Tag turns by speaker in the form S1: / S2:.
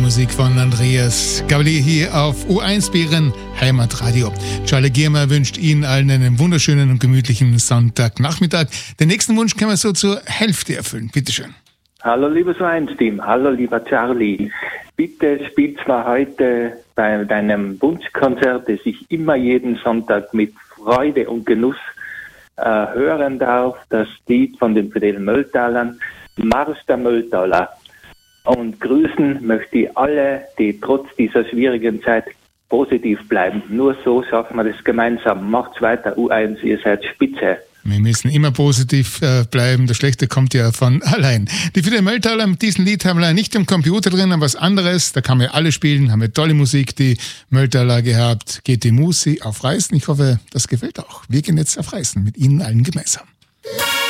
S1: Musik von Andreas Gabalier hier auf U1 Bären Heimatradio. Charlie Giermer wünscht Ihnen allen einen wunderschönen und gemütlichen Sonntagnachmittag. Den nächsten Wunsch können wir so zur Hälfte erfüllen. Bitteschön.
S2: Hallo liebes U1-Team, hallo lieber Charlie. Bitte spiel's mal heute bei deinem Wunschkonzert, das ich immer jeden Sonntag mit Freude und Genuss hören darf, das Lied von den Fidel Mölltalern, Marsch der Mölltaler. Und grüßen möchte ich alle, die trotz dieser schwierigen Zeit positiv bleiben. Nur so schaffen wir das gemeinsam. Macht's weiter, U1, ihr seid spitze.
S1: Wir müssen immer positiv bleiben, das Schlechte kommt ja von allein. Die Fidel Mölltaler mit diesem Lied haben wir nicht im Computer drin, aber was anderes, da kann man ja alle spielen, haben wir tolle Musik, die Mölltaler gehabt. Geht die Musi auf Reisen, ich hoffe, das gefällt auch. Wir gehen jetzt auf Reisen, mit Ihnen allen gemeinsam.